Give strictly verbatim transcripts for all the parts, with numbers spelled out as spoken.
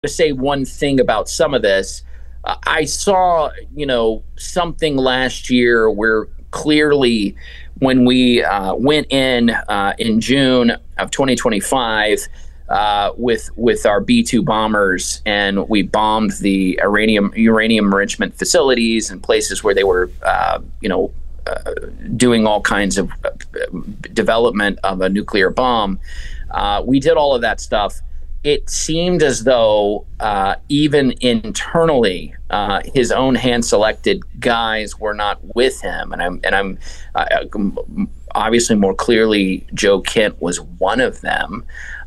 to say one thing about some of this. Uh, I saw, you know, something last year where clearly when we uh, went in uh, in June of twenty twenty-five uh, with with our B two bombers, and we bombed the uranium uranium enrichment facilities and places where they were, uh, you know, uh, doing all kinds of uh, development of a nuclear bomb. Uh, we did all of that stuff. It seemed as though uh, even internally, uh, his own hand-selected guys were not with him, and I'm and I'm uh, obviously more clearly Joe Kent was one of them.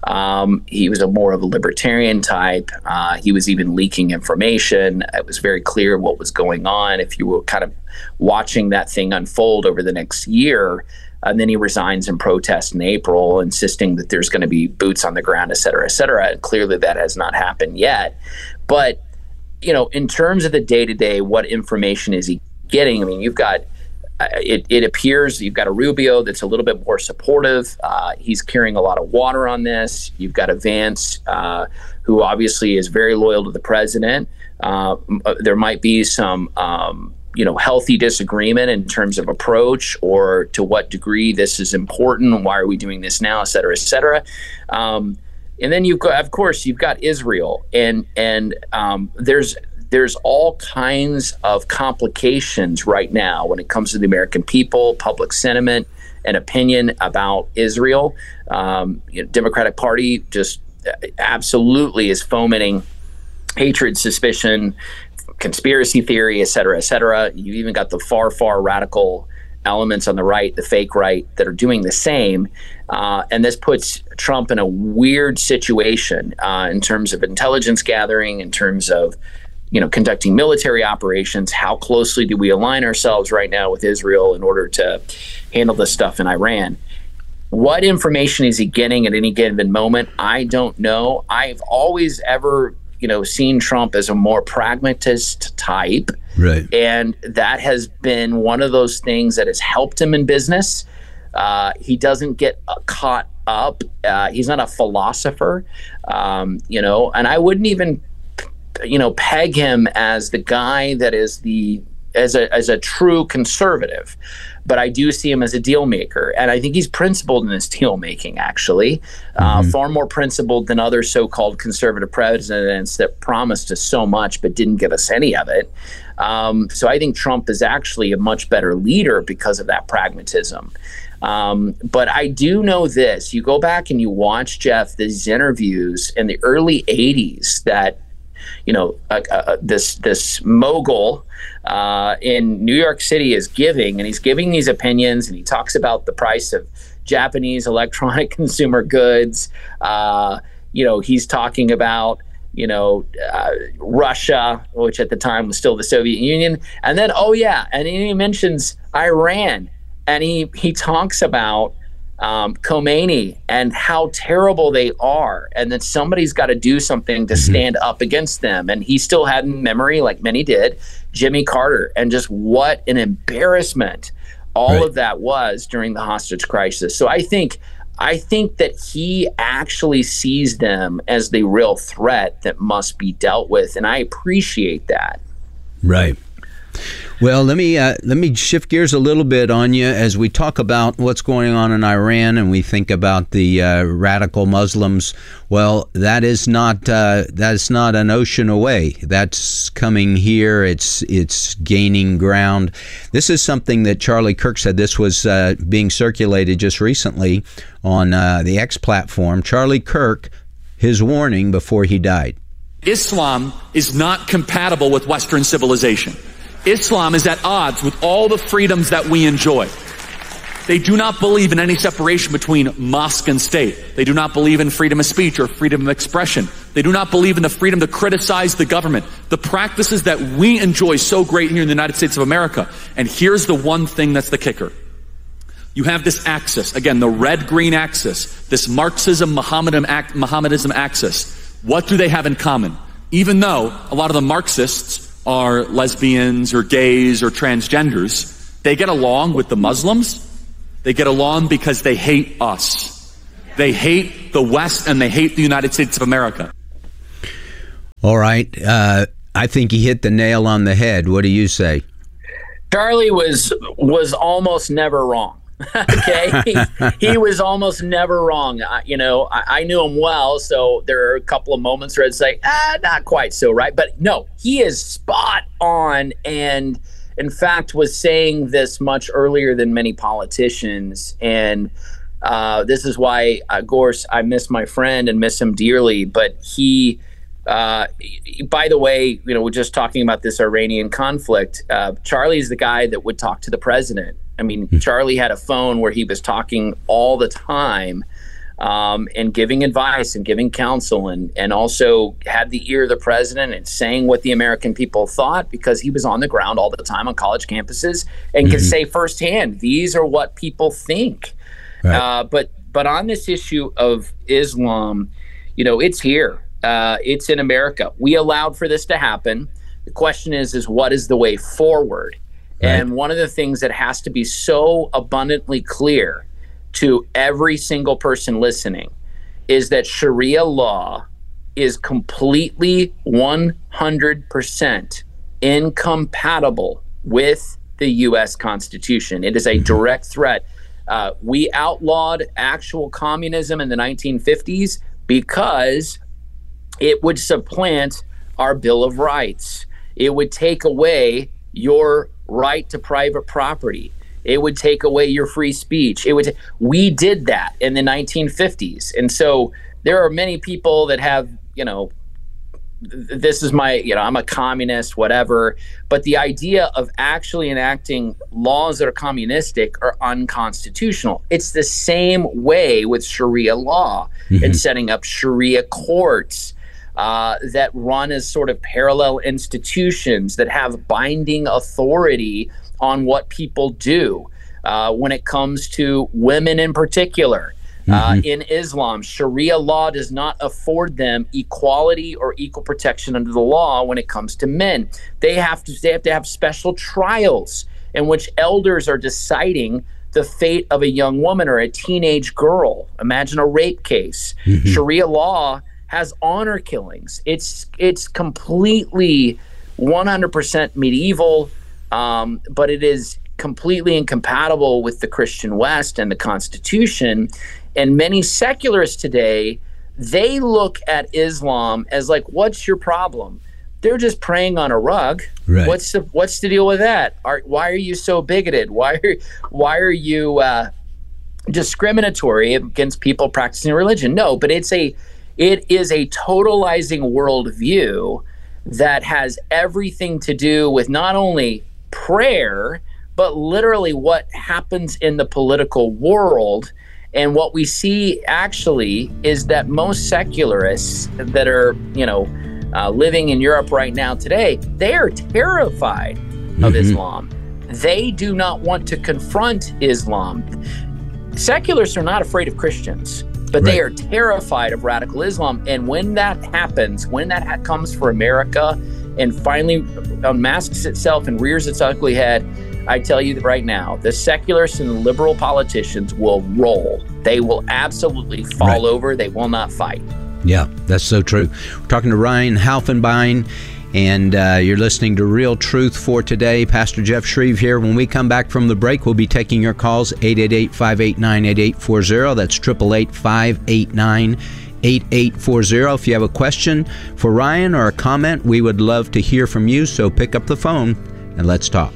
Um, he was a more of a libertarian type. Uh, he was even leaking information. It was very clear what was going on. If you were kind of watching that thing unfold over the next year. And then he resigns in protest in April, insisting that there's going to be boots on the ground, et cetera, et cetera. And clearly that has not happened yet. But, you know, in terms of the day-to-day, what information is he getting? I mean, you've got, uh, it, it appears you've got a Rubio that's a little bit more supportive. Uh, he's carrying a lot of water on this. You've got a Vance uh, who obviously is very loyal to the president. Uh, there might be some um you know, healthy disagreement in terms of approach or to what degree this is important. Why are we doing this now, et cetera, et cetera. Um, and then you've got, of course, you've got Israel, and and um, there's there's all kinds of complications right now when it comes to the American people, public sentiment, and opinion about Israel. Um, you know, Democratic Party just absolutely is fomenting hatred, suspicion, conspiracy theory, et cetera, et cetera. You've even got the far, far radical elements on the right, the fake right, that are doing the same. Uh, and this puts Trump in a weird situation uh, in terms of intelligence gathering, in terms of, you know, conducting military operations. How closely do we align ourselves right now with Israel in order to handle this stuff in Iran? What information is he getting at any given moment? I don't know. I've always ever you know, seen Trump as a more pragmatist type. Right. And that has been one of those things that has helped him in business. Uh, he doesn't get uh, caught up. Uh, he's not a philosopher, um, you know, and I wouldn't even, you know, peg him as the guy that is the, as a, as a true conservative. But I do see him as a deal maker, and I think he's principled in his deal making, actually, uh, mm-hmm. far more principled than other so-called conservative presidents that promised us so much but didn't give us any of it. Um, so I think Trump is actually a much better leader because of that pragmatism. Um, but I do know this. You go back and you watch, Jeff, these interviews in the early eighties that, you know, uh, uh, this this mogul uh, in New York City is giving, and he's giving these opinions, and he talks about the price of Japanese electronic consumer goods. Uh, you know, he's talking about, you know, uh, Russia, which at the time was still the Soviet Union. And then, oh, yeah, and he mentions Iran, and he, he talks about Um, Khomeini and how terrible they are, and that somebody's got to do something to stand up against them. And he still had in memory, like many did, Jimmy Carter, and just what an embarrassment all right. of that was during the hostage crisis. So I think I think that he actually sees them as the real threat that must be dealt with, and I appreciate that. Right. Well, let me uh, let me shift gears a little bit on you as we talk about what's going on in Iran, and we think about the uh, radical Muslims. Well, that is not uh, that is not an ocean away. That's coming here. It's it's gaining ground. This is something that Charlie Kirk said. This was uh, being circulated just recently on uh, the X platform. Charlie Kirk, his warning before he died: Islam is not compatible with Western civilization. Islam is at odds with all the freedoms that we enjoy. They do not believe in any separation between mosque and state. They do not believe in freedom of speech or freedom of expression. They do not believe in the freedom to criticize the government. The practices that we enjoy so great here in the United States of America. And here's the one thing that's the kicker. You have this axis, again, the red-green axis, this Marxism, Mohammedan, Mohammedanism axis. What do they have in common? Even though a lot of the Marxists are lesbians or gays or transgenders, they get along with the Muslims. They get along because they hate us. They hate the West, and they hate the United States of America. All right. Uh, I think he hit the nail on the head. What do you say? Charlie was was almost never wrong. Okay, he, he was almost never wrong. I, you know, I, I knew him well, so there are a couple of moments where I'd say, ah, not quite so right. But no, he is spot on, and in fact was saying this much earlier than many politicians. And uh, this is why, of course, I miss my friend and miss him dearly. But he, uh, by the way, you know, we're just talking about this Iranian conflict. Uh, Charlie's the guy that would talk to the president. I mean, Charlie had a phone where he was talking all the time um, and giving advice and giving counsel, and, and also had the ear of the president and saying what the American people thought, because he was on the ground all the time on college campuses and mm-hmm. could say firsthand, these are what people think. Right. Uh, but but on this issue of Islam, you know, it's here. Uh, it's in America. We allowed for this to happen. The question is, is what is the way forward? Right. And one of the things that has to be so abundantly clear to every single person listening is that Sharia law is completely one hundred percent incompatible with the U S Constitution. It is a direct threat. Uh, we outlawed actual communism in the nineteen fifties because it would supplant our Bill of Rights. It would take away your right to private property. It would take away your free speech. It would. T- we did that in the nineteen fifties, and so there are many people that have, you know, th- this is my, you know, I'm a communist, whatever. But the idea of actually enacting laws that are communistic are unconstitutional. It's the same way with Sharia law mm-hmm. and setting up Sharia courts. Uh, that run as sort of parallel institutions that have binding authority on what people do. Uh, when it comes to women in particular, mm-hmm. uh, in Islam, Sharia law does not afford them equality or equal protection under the law when it comes to men. They have to, they have to have special trials in which elders are deciding the fate of a young woman or a teenage girl. Imagine a rape case. Mm-hmm. Sharia law has honor killings. It's it's completely one hundred percent medieval, um, but it is completely incompatible with the Christian West and the Constitution. And many secularists today, they look at Islam as like, what's your problem? They're just praying on a rug. Right. What's the what's the deal with that? Are, why are you so bigoted? Why are why are you uh, discriminatory against people practicing religion? No, but it's a It is a totalizing worldview that has everything to do with not only prayer, but literally what happens in the political world. And what we see actually is that most secularists that are, you know, uh, living in Europe right now today, they are terrified mm-hmm. of Islam. They do not want to confront Islam. Secularists are not afraid of Christians. But right. they are terrified of radical Islam. And when that happens, when that ha- comes for America and finally unmasks itself and rears its ugly head, I tell you right now, the secularists and the liberal politicians will roll. They will absolutely fall right. over. They will not fight. Yeah, that's so true. We're talking to Ryan Halfenbein, and uh, you're listening to Real Truth for Today. Pastor Jeff Shreve here. When we come back from the break, we'll be taking your calls, eight eight eight, five eight nine, eight eight four zero. That's eight eight eight, five eight nine, eight eight four zero. If you have a question for Ryan or a comment, we would love to hear from you, so pick up the phone and let's talk.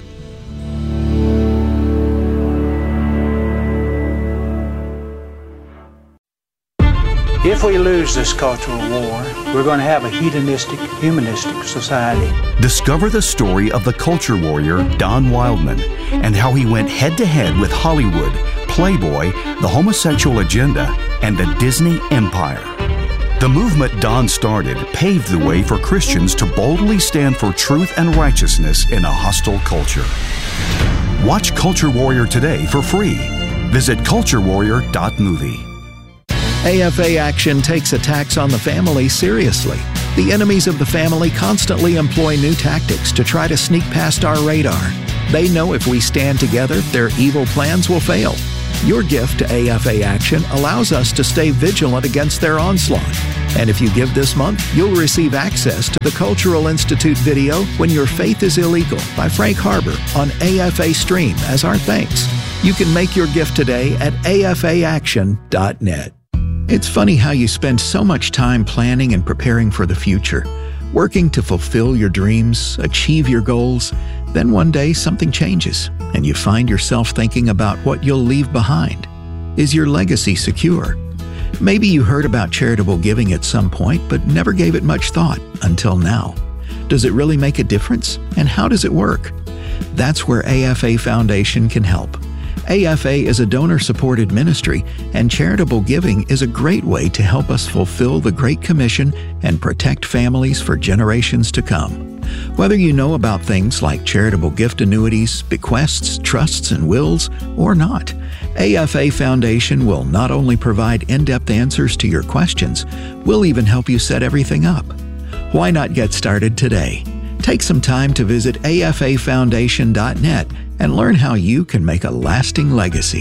If we lose this cultural war, we're going to have a hedonistic, humanistic society. Discover the story of the culture warrior Don Wildman and how he went head-to-head with Hollywood, Playboy, the homosexual agenda, and the Disney empire. The movement Don started paved the way for Christians to boldly stand for truth and righteousness in a hostile culture. Watch Culture Warrior today for free. Visit culture warrior dot movie. A F A Action takes attacks on the family seriously. The enemies of the family constantly employ new tactics to try to sneak past our radar. They know if we stand together, their evil plans will fail. Your gift to A F A Action allows us to stay vigilant against their onslaught. And if you give this month, you'll receive access to the Cultural Institute video When Your Faith is Illegal by Frank Harbor on A F A Stream as our thanks. You can make your gift today at A F A action dot net. It's funny how you spend so much time planning and preparing for the future, working to fulfill your dreams, achieve your goals. Then one day something changes, and you find yourself thinking about what you'll leave behind. Is your legacy secure? Maybe you heard about charitable giving at some point, but never gave it much thought until now. Does it really make a difference? And how does it work? That's where A F A Foundation can help. A F A is a donor-supported ministry, and charitable giving is a great way to help us fulfill the Great Commission and protect families for generations to come. Whether you know about things like charitable gift annuities, bequests, trusts, and wills, or not, A F A Foundation will not only provide in-depth answers to your questions, we'll even help you set everything up. Why not get started today? Take some time to visit A F A foundation dot net and learn how you can make a lasting legacy.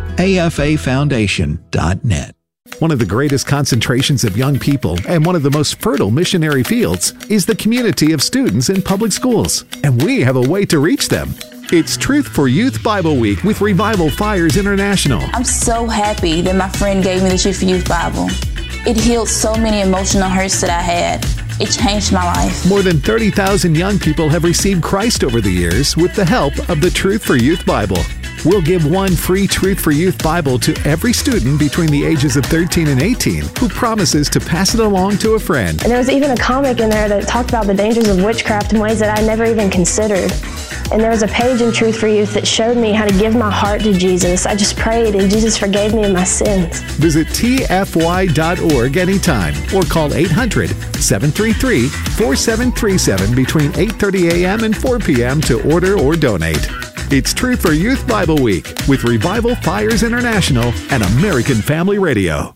A F A foundation dot net. One of the greatest concentrations of young people and one of the most fertile missionary fields is the community of students in public schools, and we have a way to reach them. It's Truth for Youth Bible Week with Revival Fires International. I'm so happy that my friend gave me the Truth for Youth Bible. It healed so many emotional hurts that I had. It changed my life. More than thirty thousand young people have received Christ over the years with the help of the Truth for Youth Bible. We'll give one free Truth for Youth Bible to every student between the ages of thirteen and eighteen who promises to pass it along to a friend. And there was even a comic in there that talked about the dangers of witchcraft in ways that I never even considered. And there was a page in Truth for Youth that showed me how to give my heart to Jesus. I just prayed, and Jesus forgave me of my sins. Visit T F Y dot org anytime or call eight hundred, seven three three, four seven three seven between eight thirty a.m. and four p.m. to order or donate. It's Truth for Youth Bible Week with Revival Fires International and American Family Radio.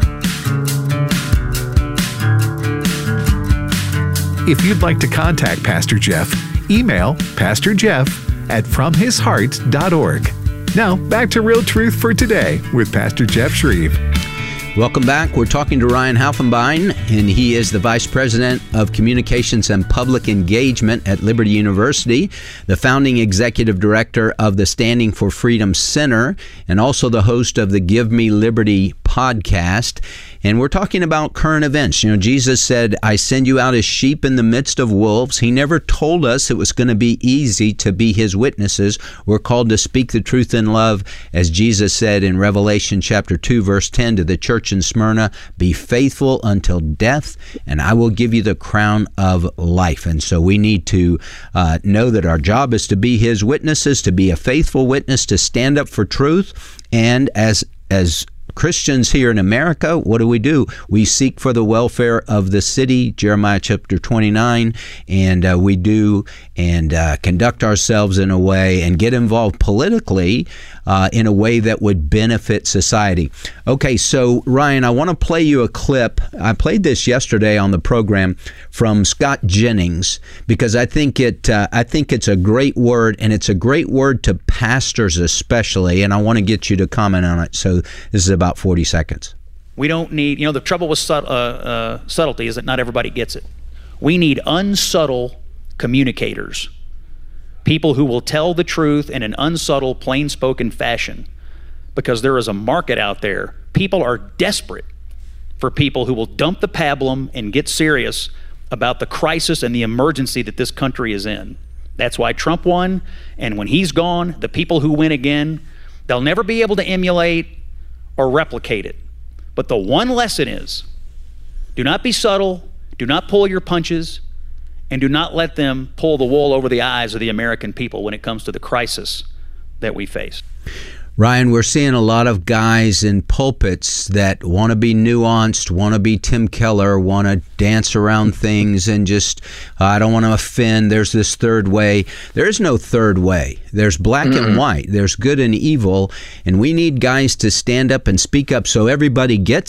If you'd like to contact Pastor Jeff, email Pastor Jeff at from his heart dot org. Now, back to Real Truth for Today with Pastor Jeff Shreve. Welcome back. We're talking to Ryan Halfenbein, and he is the Vice President of Communications and Public Engagement at Liberty University, the founding Executive Director of the Standing for Freedom Center, and also the host of the Give Me Liberty podcast. And we're talking about current events. You know, Jesus said, I send you out as sheep in the midst of wolves. He never told us it was going to be easy to be his witnesses. We're called to speak the truth in love, as Jesus said in Revelation chapter two, verse ten to the church in Smyrna, be faithful until death, and I will give you the crown of life. And so we need to uh, know that our job is to be his witnesses, to be a faithful witness, to stand up for truth. And as as Christians here in America, what do we do? We seek for the welfare of the city, Jeremiah chapter twenty-nine, and uh, we do and uh, conduct ourselves in a way and get involved politically uh, in a way that would benefit society. Okay, so Ryan, I want to play you a clip. I played this yesterday on the program from Scott Jennings because I think it uh, I think it's a great word, and it's a great word to pastors especially, and I want to get you to comment on it. So this is about forty seconds. We don't need, you know, the trouble with sub, uh, uh, subtlety is that not everybody gets it. We need unsubtle communicators, people who will tell the truth in an unsubtle, plain-spoken fashion, because there is a market out there. People are desperate for people who will dump the pablum and get serious about the crisis and the emergency that this country is in. That's why Trump won, and when he's gone, the people who win again, they'll never be able to emulate or replicate it. But the one lesson is, do not be subtle, do not pull your punches, and do not let them pull the wool over the eyes of the American people when it comes to the crisis that we face. Ryan, we're seeing a lot of guys in pulpits that want to be nuanced, want to be Tim Keller, want to dance around things and just, uh, I don't want to offend. There's this third way. There is no third way. There's black mm-hmm. and white. There's good and evil. And we need guys to stand up and speak up so everybody gets it.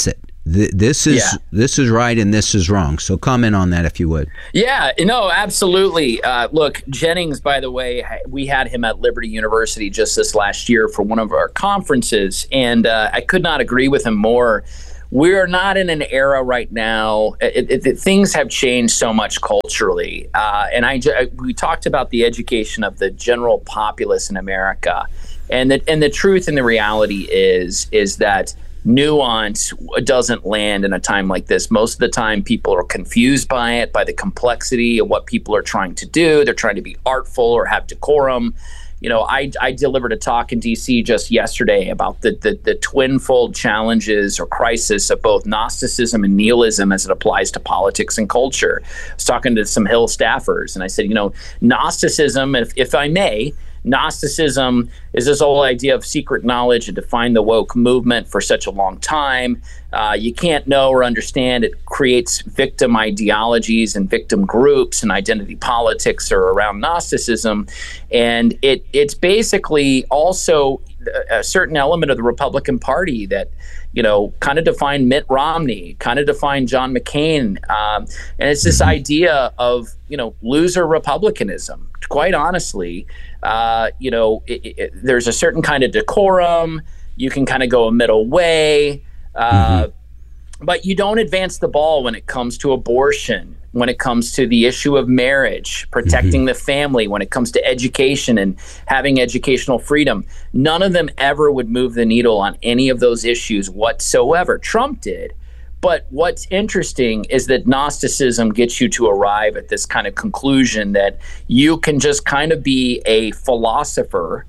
th- this is Yeah. this is right and this is wrong. So comment on that if you would. Yeah, no, absolutely. Uh, look, Jennings, by the way, we had him at Liberty University just this last year for one of our conferences, and uh, I could not agree with him more. We're not in an era right now. It, it, it, things have changed so much culturally, uh, and I we talked about the education of the general populace in America, and the and the truth and the reality is is that nuance doesn't land in a time like this. Most of the time, people are confused by it, by the complexity of what people are trying to do. They're trying to be artful or have decorum. You know, I, I delivered a talk in D C just yesterday about the, the, the twinfold challenges or crisis of both Gnosticism and nihilism as it applies to politics and culture. I was talking to some Hill staffers, and I said, you know, Gnosticism, if, if I may, Gnosticism is this whole idea of secret knowledge and defined the woke movement for such a long time. Uh, you can't know or understand. It creates victim ideologies and victim groups, and identity politics are around Gnosticism. And it it's basically also a certain element of the Republican Party that, you know, kind of defined Mitt Romney, kind of defined John McCain. Um, and it's this idea of, you know, loser republicanism. Quite honestly, uh, you know, it, it, there's a certain kind of decorum. You can kind of go a middle way. Uh, mm-hmm. But you don't advance the ball when it comes to abortion, when it comes to the issue of marriage, protecting mm-hmm. the family, when it comes to education and having educational freedom. None of them ever would move the needle on any of those issues whatsoever. Trump did. But what's interesting is that Gnosticism gets you to arrive at this kind of conclusion that you can just kind of be a philosopher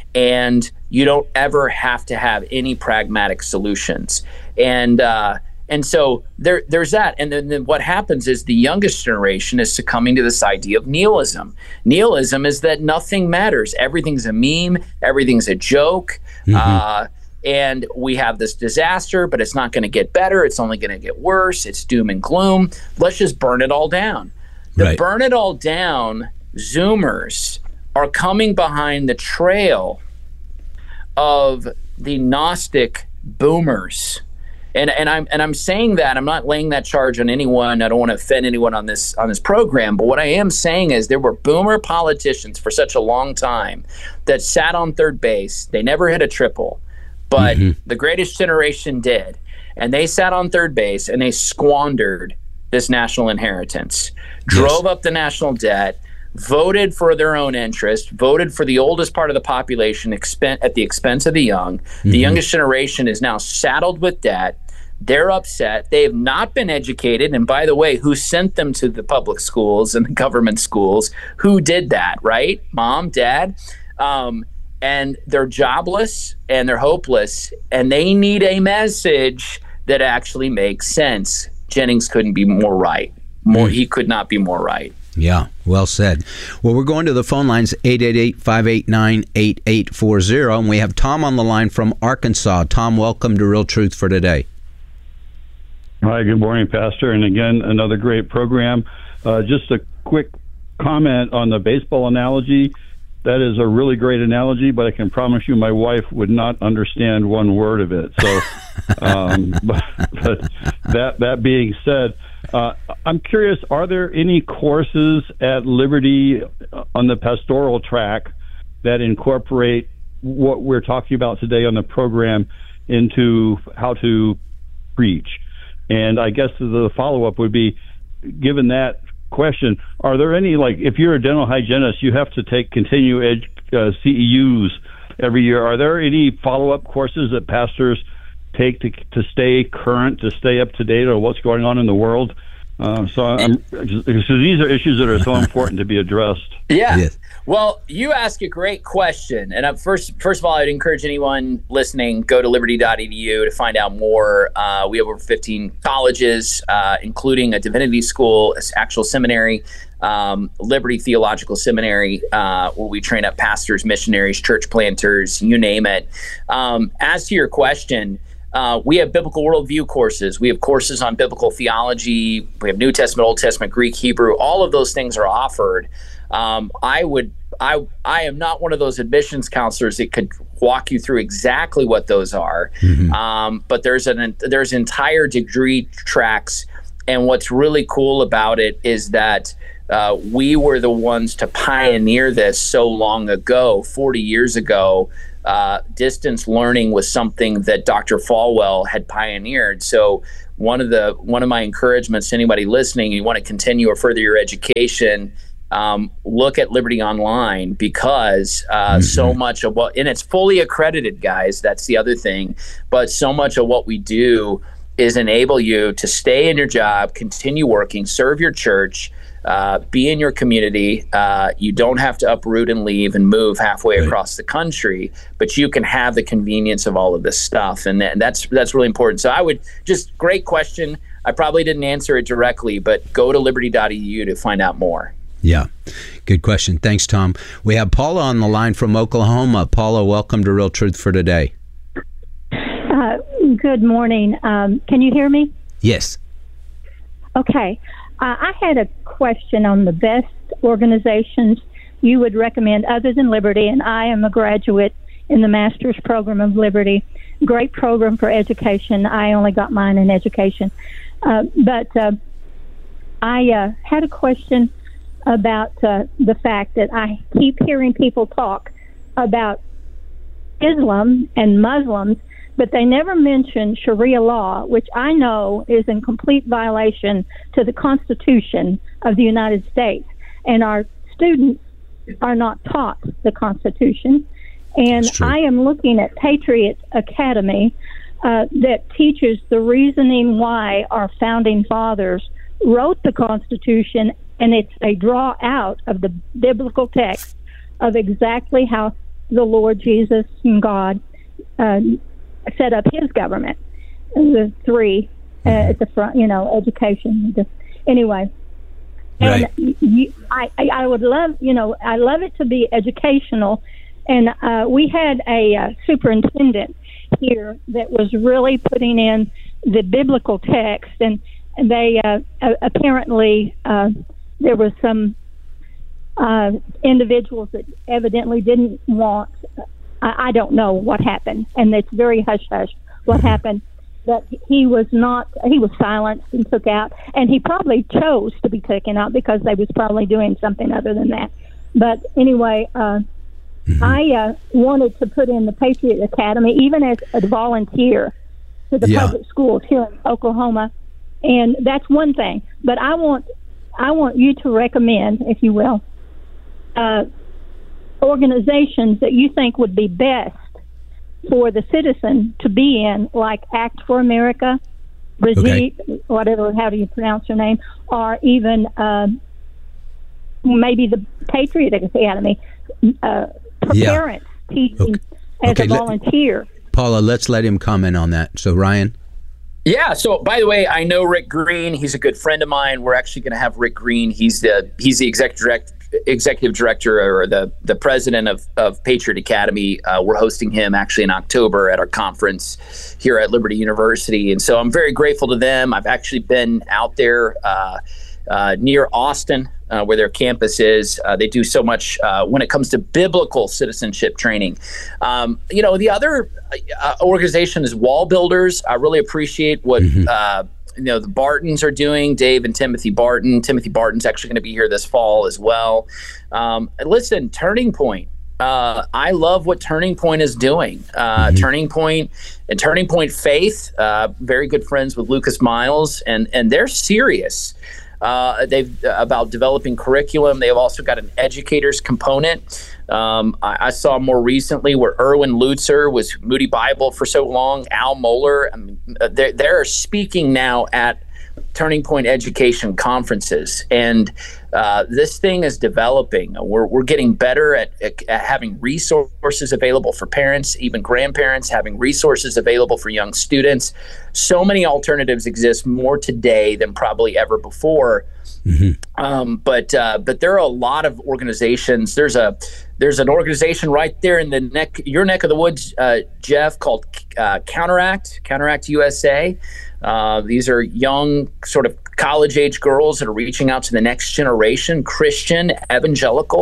and you don't ever have to have any pragmatic solutions. And uh, and so there there's that. And then, then what happens is the youngest generation is succumbing to this idea of nihilism. Nihilism is that nothing matters. Everything's a meme. Everything's a joke. Mm-hmm. Uh, and we have this disaster, but it's not going to get better. It's only going to get worse. It's doom and gloom. Let's just burn it all down. The Right. burn it all down Zoomers are coming behind the trail of the Gnostic boomers. And and I'm and I'm saying that, I'm not laying that charge on anyone. I don't want to offend anyone on this on this program, but what I am saying is there were boomer politicians for such a long time that sat on third base. They never hit a triple, but mm-hmm. the greatest generation did. And they sat on third base and they squandered this national inheritance, drove yes. up the national debt, voted for their own interest, voted for the oldest part of the population expen- at the expense of the young. Mm-hmm. The youngest generation is now saddled with debt. They're upset. They have not been educated. And by the way, who sent them to the public schools and the government schools? Who did that, right? Mom, dad? Um, and they're jobless and they're hopeless. And they need a message that actually makes sense. Jennings couldn't be more right. More, mm. He could not be more right. Yeah, well said. Well, we're going to the phone lines, eight eight eight, five eight nine, eight eight four zero, and we have Tom on the line from Arkansas. Tom, welcome to Real Truth for Today. Hi, good morning, Pastor. And again, another great program. Uh, just a quick comment on the baseball analogy. That is a really great analogy, but I can promise you my wife would not understand one word of it. So, um, but, but that that being said, uh, I'm curious, are there any courses at Liberty on the pastoral track that incorporate what we're talking about today on the program into how to preach? And I guess the follow-up would be, given that question, are there any, like, if you're a dental hygienist, you have to take continue ed, uh, C E Us every year. Are there any follow-up courses that pastors take to to stay current, to stay up to date on what's going on in the world? Uh, so, I'm, so these are issues that are so important to be addressed. Yeah. Yes. Well, you ask a great question. And uh, first, first of all, I'd encourage anyone listening, go to liberty dot e d u to find out more. Uh, we have over fifteen colleges, uh, including a divinity school, an actual seminary, um, Liberty Theological Seminary, uh, where we train up pastors, missionaries, church planters, you name it. Um, as to your question, Uh, we have biblical worldview courses. We have courses on biblical theology. We have New Testament, Old Testament, Greek, Hebrew. All of those things are offered. Um, I would I I am not one of those admissions counselors that could walk you through exactly what those are. Mm-hmm. Um, but there's an there's entire degree tracks, and what's really cool about it is that uh, we were the ones to pioneer this so long ago, forty years ago. Uh, distance learning was something that Doctor Falwell had pioneered. So one of the one of my encouragements to anybody listening, you want to continue or further your education, um, look at Liberty Online, because uh, mm-hmm. so much of what, and it's fully accredited, guys, that's the other thing, but so much of what we do is enable you to stay in your job, continue working, serve your church, uh, be in your community. Uh, you don't have to uproot and leave and move halfway right. across the country, but you can have the convenience of all of this stuff. And th- that's that's really important. So I would just, great question. I probably didn't answer it directly, but go to liberty dot e u to find out more. Yeah, good question. Thanks, Tom. We have Paula on the line from Oklahoma. Paula, welcome to Real Truth for Today. Uh, good morning. Um, can you hear me? Yes. Okay. Uh, I had a question on the best organizations you would recommend other than Liberty, and I am a graduate in the master's program of Liberty. Great program for education. I only got mine in education. Uh, but uh, I uh, had a question about uh, the fact that I keep hearing people talk about Islam and Muslims, but they never mention Sharia law, which I know is in complete violation to the Constitution of the United States. And our students are not taught the Constitution. And I am looking at Patriot Academy uh, that teaches the reasoning why our founding fathers wrote the Constitution, and it's a draw out of the biblical text of exactly how the Lord Jesus and God uh, set up his government. The three uh, at the front, you know, education. Anyway, and right. you, I, I would love, you know, I love it to be educational. And uh, we had a uh, superintendent here that was really putting in the biblical text, and they uh, apparently uh, there was some uh, individuals that evidently didn't want. I don't know what happened, and it's very hush-hush what happened, that he was not, he was silenced and took out, and he probably chose to be taken out because they was probably doing something other than that. But anyway, uh, mm-hmm. I uh, wanted to put in the Patriot Academy, even as a volunteer to the yeah. public schools here in Oklahoma, and that's one thing. But I want, I want you to recommend, if you will, uh, organizations that you think would be best for the citizen to be in, like Act for America, Brigitte, okay. whatever, how do you pronounce her name, or even uh, maybe the Patriot Academy, uh, yeah. parents teaching okay. as okay, a volunteer. Let, Paula, let's let him comment on that. So, Ryan? Yeah. So, by the way, I know Rick Green. He's a good friend of mine. We're actually going to have Rick Green. He's the he's the executive director. executive director or the, the president of, of Patriot Academy. Uh, we're hosting him actually in October at our conference here at Liberty University. And so I'm very grateful to them. I've actually been out there uh, uh, near Austin uh, where their campus is. Uh, they do so much uh, when it comes to biblical citizenship training. Um, you know, the other uh, organization is Wall Builders. I really appreciate what mm-hmm. uh, you know, the Bartons are doing, Dave and Timothy Barton. Timothy Barton's actually going to be here this fall as well. Um, and listen, Turning Point. Uh, I love what Turning Point is doing. Uh, mm-hmm. Turning Point and Turning Point Faith, uh, very good friends with Lucas Miles, and and they're serious. Uh, they've uh, about developing curriculum. They've also got an educators component. Um, I, I saw more recently where Erwin Lutzer was Moody Bible for so long. Al Mohler, I mean, they're, they're speaking now at Turning Point education conferences, and uh, this thing is developing. We're we're getting better at, at, at having resources available for parents, even grandparents, having resources available for young students. So many alternatives exist more today than probably ever before. Mm-hmm. Um, but uh, but there are a lot of organizations. There's a there's an organization right there in the neck your neck of the woods, uh, Jeff, called uh, Counteract Counteract U S A. Uh, these are young, sort of college-age girls that are reaching out to the next generation, Christian, evangelical.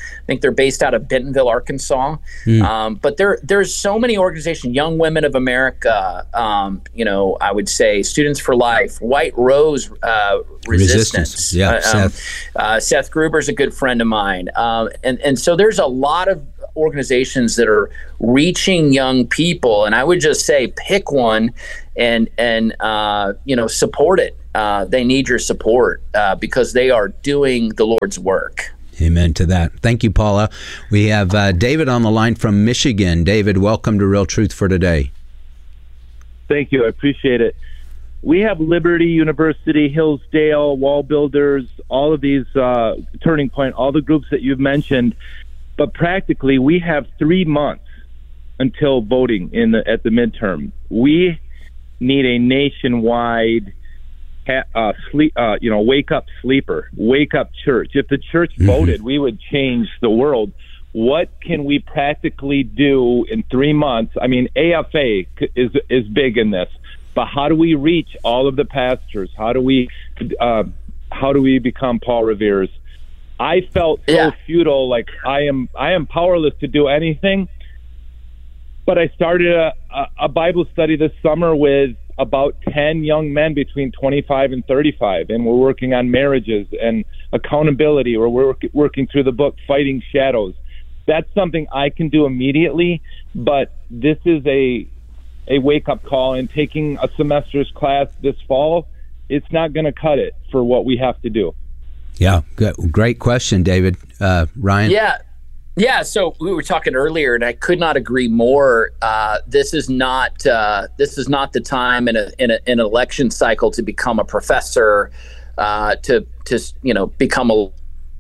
I think they're based out of Bentonville, Arkansas. Mm. Um, but there, there's so many organizations, Young Women of America, um, you know, I would say Students for Life, White Rose uh, Resistance. Resistance. Yeah, uh, Seth. Um, uh, Seth Gruber's a good friend of mine. Um, and, and so there's a lot of organizations that are reaching young people. And I would just say pick one and, and uh, you know, support it. Uh, they need your support uh, because they are doing the Lord's work. Amen to that. Thank you, Paula. We have uh, David on the line from Michigan. David, welcome to Real Truth for Today. Thank you. I appreciate it. We have Liberty University, Hillsdale, Wall Builders, all of these, uh, Turning Point, all the groups that you've mentioned. But practically, we have three months until voting in the, at the midterm. We need a nationwide Uh, sleep, uh, you know, wake up sleeper, wake up church. If the church mm-hmm. voted, we would change the world. What can we practically do in three months? I mean, A F A is is big in this, but how do we reach all of the pastors? How do we, uh, how do we become Paul Revere's? I felt so yeah. futile, like I am, I am powerless to do anything. But I started a, a Bible study this summer with about ten young men between twenty-five and thirty-five, and we're working on marriages and accountability. We're work, working through the book Fighting Shadows. That's something I can do immediately, but this is a a wake-up call, and taking a semester's class this fall, it's not going to cut it for what we have to do. Yeah, good. Great question, David. Uh, Ryan? Yeah. Yeah, so we were talking earlier, and I could not agree more. Uh, this is not uh, this is not the time in a in a, an election cycle to become a professor, uh, to to you know become a.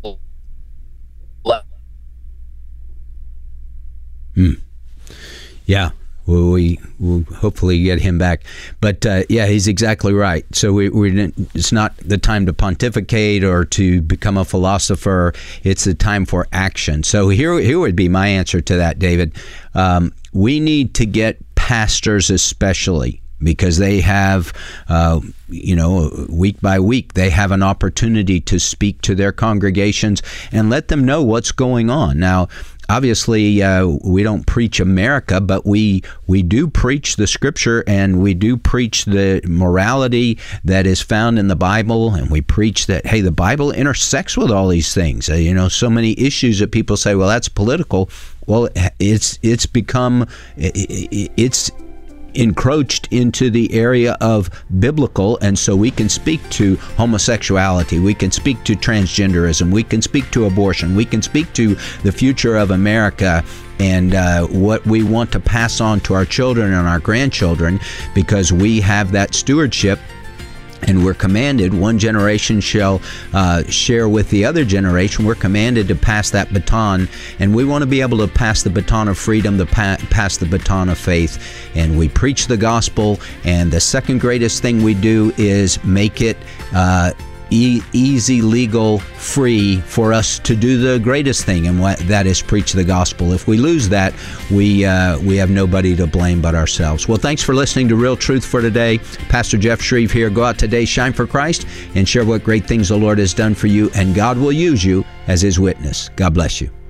Hmm. Yeah. Well, we will hopefully get him back, but uh, yeah, he's exactly right. So we, we it's not the time to pontificate or to become a philosopher. It's the time for action. So here, here would be my answer to that, David. Um, we need to get pastors, especially, because they have, uh, you know, week by week, they have an opportunity to speak to their congregations and let them know what's going on. Now, obviously, uh, we don't preach America, but we we do preach the Scripture, and we do preach the morality that is found in the Bible, and we preach that, hey, the Bible intersects with all these things. Uh, you know, so many issues that people say, well, that's political. Well, it's it's become it's. encroached into the area of biblical, and so we can speak to homosexuality, we can speak to transgenderism, we can speak to abortion, we can speak to the future of America and uh, what we want to pass on to our children and our grandchildren, because we have that stewardship. And we're commanded, one generation shall uh, share with the other generation. We're commanded to pass that baton, and we want to be able to pass the baton of freedom, to pa- pass the baton of faith. And we preach the gospel, and the second greatest thing we do is make it uh, e- easy, legal, free for us to do the greatest thing, and what, that is preach the gospel. If we lose that, we uh, we have nobody to blame but ourselves. Well, thanks for listening to Real Truth for Today. Pastor Jeff Shreve here. Go out today, shine for Christ, and share what great things the Lord has done for you, and God will use you as His witness. God bless you.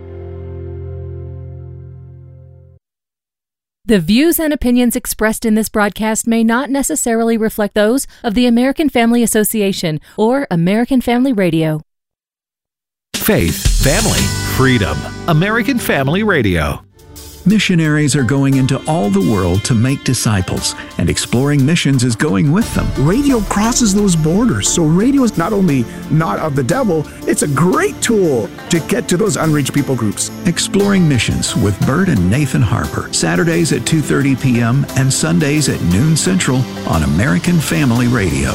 The views and opinions expressed in this broadcast may not necessarily reflect those of the American Family Association or American Family Radio. Faith, family, freedom. American Family Radio. Missionaries are going into all the world to make disciples, and Exploring Missions is going with them. Radio crosses those borders, so radio is not only not of the devil, it's a great tool to get to those unreached people groups. Exploring Missions with Bert and Nathan Harper, Saturdays at two thirty p.m. and Sundays at noon Central on American Family Radio.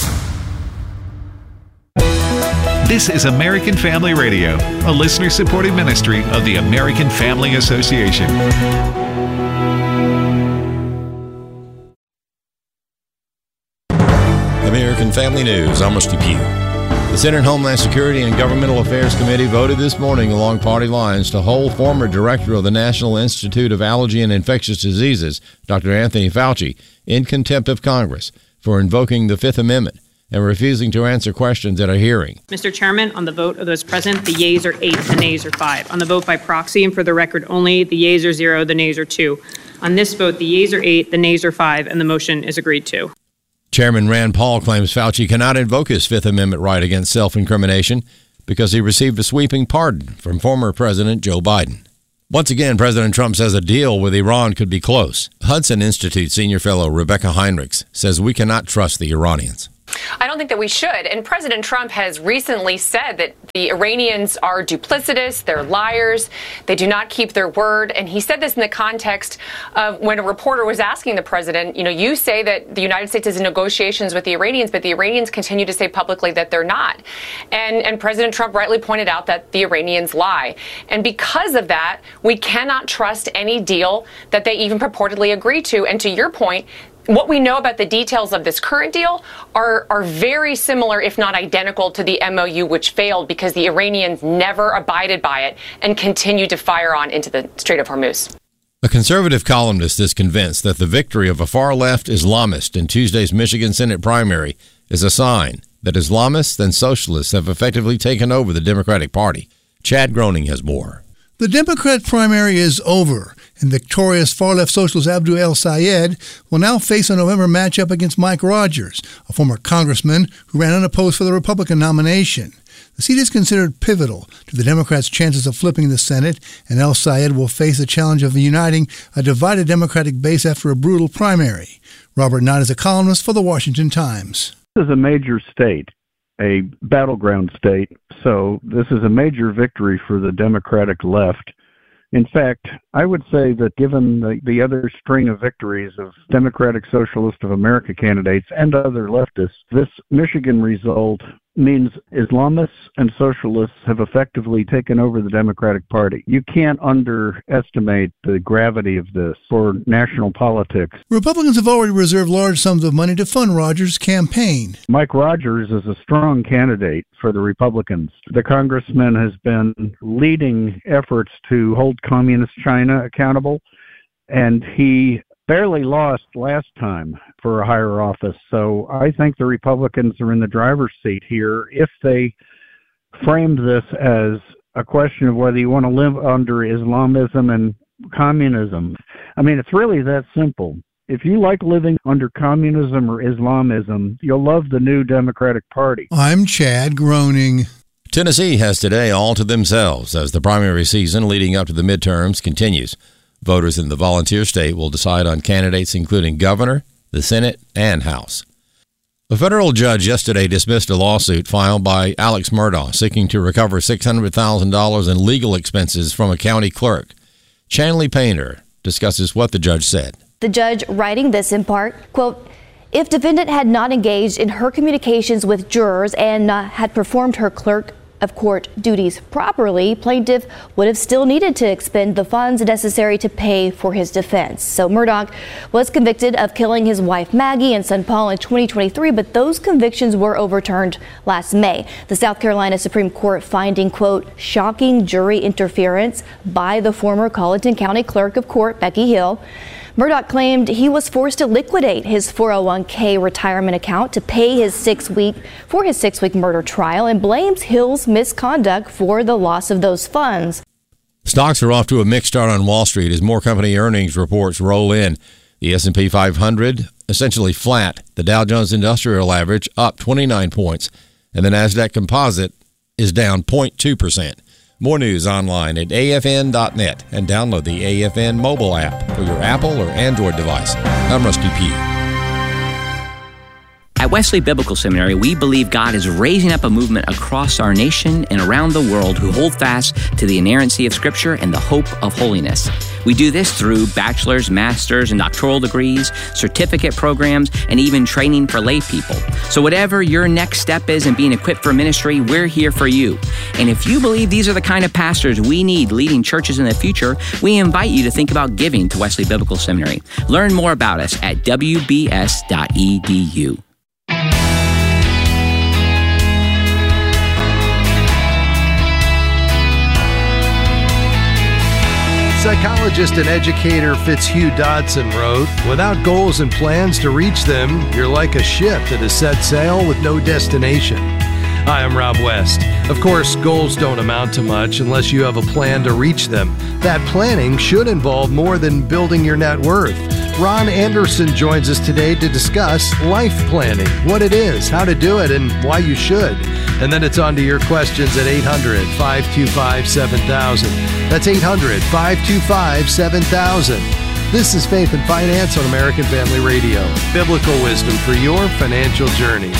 This is American Family Radio, a listener-supported ministry of the American Family Association. American Family News, I'm Rusty Pugh. The Senate Homeland Security and Governmental Affairs Committee voted this morning along party lines to hold former director of the National Institute of Allergy and Infectious Diseases, Doctor Anthony Fauci, in contempt of Congress for invoking the Fifth Amendment and refusing to answer questions at a hearing. Mister Chairman, on the vote of those present, the yeas are eight, the nays are five. On the vote by proxy and for the record only, the yeas are zero, the nays are two. On this vote, the yeas are eight, the nays are five, and the motion is agreed to. Chairman Rand Paul claims Fauci cannot invoke his Fifth Amendment right against self-incrimination because he received a sweeping pardon from former President Joe Biden. Once again, President Trump says a deal with Iran could be close. Hudson Institute senior fellow Rebecca Heinrichs says we cannot trust the Iranians. I don't think that we should. And President Trump has recently said that the Iranians are duplicitous, they're liars, they do not keep their word. And he said this in the context of when a reporter was asking the president, you know, you say that the United States is in negotiations with the Iranians, but the Iranians continue to say publicly that they're not. And, and President Trump rightly pointed out that the Iranians lie. And because of that, we cannot trust any deal that they even purportedly agree to. And to your point, what we know about the details of this current deal are, are very similar, if not identical, to the M O U, which failed because the Iranians never abided by it and continued to fire on into the Strait of Hormuz. A conservative columnist is convinced that the victory of a far-left Islamist in Tuesday's Michigan Senate primary is a sign that Islamists and socialists have effectively taken over the Democratic Party. Chad Groening has more. The Democrat primary is over, and victorious far-left socialist Abdul El-Sayed will now face a November matchup against Mike Rogers, a former congressman who ran unopposed for the Republican nomination. The seat is considered pivotal to the Democrats' chances of flipping the Senate, and El-Sayed will face the challenge of uniting a divided Democratic base after a brutal primary. Robert Knott is a columnist for the Washington Times. This is a major state, a battleground state, so this is a major victory for the Democratic left. In fact, I would say that given the, the other string of victories of Democratic Socialist of America candidates and other leftists, this Michigan result means Islamists and socialists have effectively taken over the Democratic Party. You can't underestimate the gravity of this for national politics. Republicans have already reserved large sums of money to fund Rogers' campaign. Mike Rogers is a strong candidate for the Republicans. The congressman has been leading efforts to hold Communist China accountable, and he barely lost last time for a higher office. So I think the Republicans are in the driver's seat here if they framed this as a question of whether you want to live under Islamism and communism. I mean, it's really that simple. If you like living under communism or Islamism, you'll love the new Democratic Party. I'm Chad Groening. Tennessee has today all to themselves as the primary season leading up to the midterms continues. Voters in the volunteer state will decide on candidates including governor, the Senate, and House. A federal judge yesterday dismissed a lawsuit filed by Alex Murdaugh seeking to recover six hundred thousand dollars in legal expenses from a county clerk. Chanley Painter discusses what the judge said. The judge writing this in part, quote, if defendant had not engaged in her communications with jurors and uh, had performed her clerk of court duties properly, plaintiff would have still needed to expend the funds necessary to pay for his defense. So Murdaugh was convicted of killing his wife Maggie and son Paul in twenty twenty-three, but those convictions were overturned last May. The South Carolina Supreme Court finding, quote, shocking jury interference by the former Colleton County Clerk of Court, Becky Hill. Murdaugh claimed he was forced to liquidate his four oh one k retirement account to pay his six week for his six week murder trial and blames Hill's misconduct for the loss of those funds. Stocks are off to a mixed start on Wall Street as more company earnings reports roll in. The S and P five hundred essentially flat. The Dow Jones Industrial Average up twenty-nine points, and the NASDAQ Composite is down zero point two percent. More news online at A F N dot net and download the A F N mobile app for your Apple or Android device. I'm Rusty Pugh. At Wesley Biblical Seminary, we believe God is raising up a movement across our nation and around the world who hold fast to the inerrancy of Scripture and the hope of holiness. We do this through bachelor's, master's, and doctoral degrees, certificate programs, and even training for lay people. So whatever your next step is in being equipped for ministry, we're here for you. And if you believe these are the kind of pastors we need leading churches in the future, we invite you to think about giving to Wesley Biblical Seminary. Learn more about us at w b s dot e d u. Psychologist and educator Fitzhugh Dodson wrote, "Without goals and plans to reach them, you're like a ship that has set sail with no destination." Hi, I'm Rob West. Of course, goals don't amount to much unless you have a plan to reach them. That planning should involve more than building your net worth. Ron Anderson joins us today to discuss life planning, what it is, how to do it, and why you should. And then it's on to your questions at eight hundred, five two five, seven thousand. That's eight hundred, five two five, seven thousand. This is Faith and Finance on American Family Radio. Biblical wisdom for your financial journey.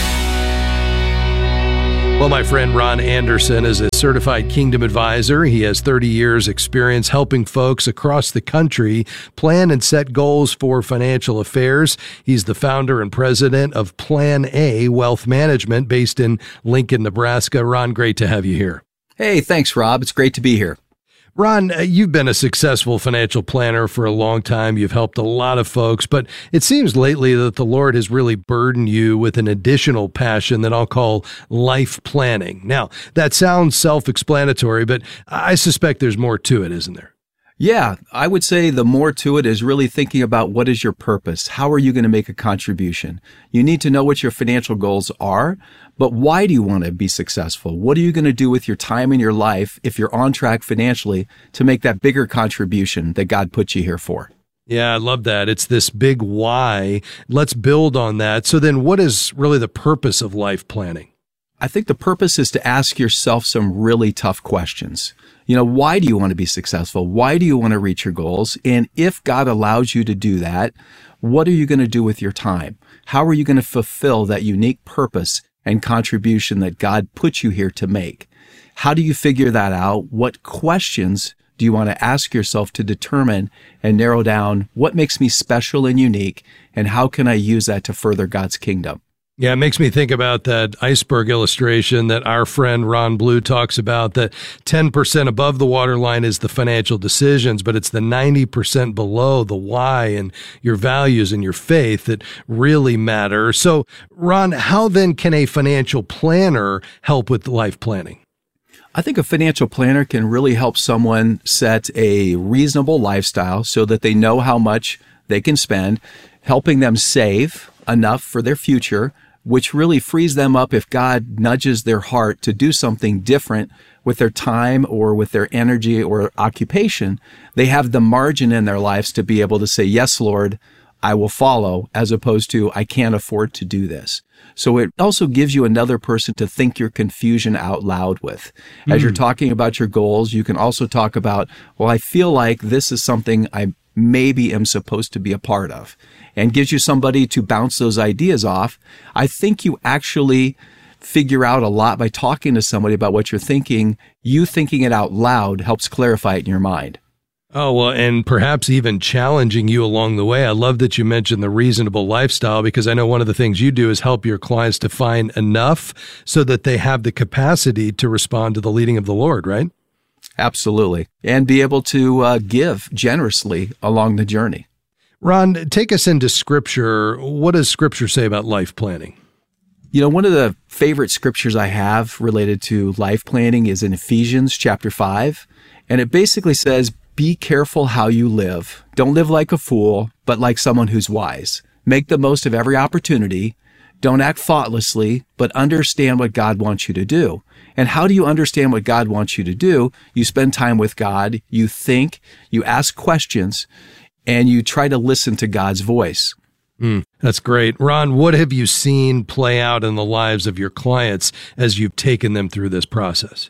Well, my friend Ron Anderson is a certified Kingdom advisor. He has thirty years experience helping folks across the country plan and set goals for financial affairs. He's the founder and president of Plan A Wealth Management based in Lincoln, Nebraska. Ron, great to have you here. Hey, thanks, Rob. It's great to be here. Ron, you've been a successful financial planner for a long time. You've helped a lot of folks, but it seems lately that the Lord has really burdened you with an additional passion that I'll call life planning. Now, that sounds self-explanatory, but I suspect there's more to it, isn't there? Yeah, I would say the more to it is really thinking about what is your purpose? How are you going to make a contribution? You need to know what your financial goals are, but why do you want to be successful? What are you going to do with your time in your life if you're on track financially to make that bigger contribution that God put you here for? Yeah, I love that. It's this big why. Let's build on that. So then what is really the purpose of life planning? I think the purpose is to ask yourself some really tough questions. You know, why do you want to be successful? Why do you want to reach your goals? And if God allows you to do that, what are you going to do with your time? How are you going to fulfill that unique purpose and contribution that God put you here to make? How do you figure that out? What questions do you want to ask yourself to determine and narrow down what makes me special and unique, and how can I use that to further God's kingdom? Yeah, it makes me think about that iceberg illustration that our friend Ron Blue talks about, that ten percent above the waterline is the financial decisions, but it's the ninety percent below, the why and your values and your faith, that really matter. So, Ron, how then can a financial planner help with life planning? I think a financial planner can really help someone set a reasonable lifestyle so that they know how much they can spend, helping them save enough for their future, which really frees them up if God nudges their heart to do something different with their time or with their energy or occupation. They have the margin in their lives to be able to say, yes, Lord, I will follow, as opposed to, I can't afford to do this. So it also gives you another person to think your confusion out loud with. As mm. you're talking about your goals, you can also talk about, well, I feel like this is something I maybe am supposed to be a part of, and gives you somebody to bounce those ideas off. I think you actually figure out a lot by talking to somebody about what you're thinking. You thinking it out loud helps clarify it in your mind. Oh, well, and perhaps even challenging you along the way. I love that you mentioned the reasonable lifestyle, because I know one of the things you do is help your clients to find enough so that they have the capacity to respond to the leading of the Lord, right? Absolutely. And be able to uh, give generously along the journey. Ron, take us into Scripture. What does Scripture say about life planning? You know, one of the favorite scriptures I have related to life planning is in Ephesians chapter five. And it basically says, be careful how you live. Don't live like a fool, but like someone who's wise. Make the most of every opportunity. Don't act thoughtlessly, but understand what God wants you to do. And how do you understand what God wants you to do? You spend time with God, you think, you ask questions, and you try to listen to God's voice. Mm, that's great. Ron, what have you seen play out in the lives of your clients as you've taken them through this process?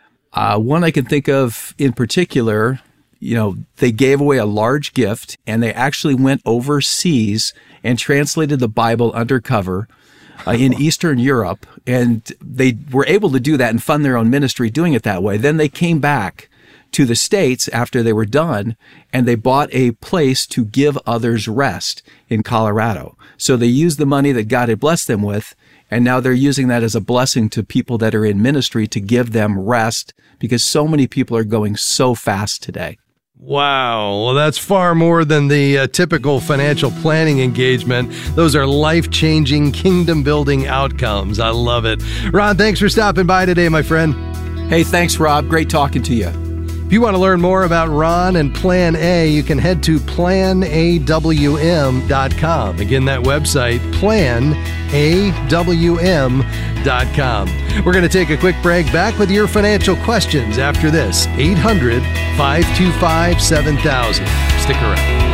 Uh, one I can think of in particular, you know, they gave away a large gift, and they actually went overseas and translated the Bible undercover uh, in Eastern Europe, and they were able to do that and fund their own ministry doing it that way. Then they came back to the States after they were done, and they bought a place to give others rest in Colorado. So they used the money that God had blessed them with, and now they're using that as a blessing to people that are in ministry to give them rest, because so many people are going so fast today. Wow. Well, that's far more than the uh, typical financial planning engagement. Those are life-changing, kingdom-building outcomes. I love it. Ron, thanks for stopping by today, my friend. Hey, thanks, Rob. Great talking to you. If you want to learn more about Ron and Plan A, you can head to plan a w m dot com. Again, that website, plan a w m dot com. We're going to take a quick break. Back with your financial questions after this. eight hundred, five two five, seven thousand. Stick around.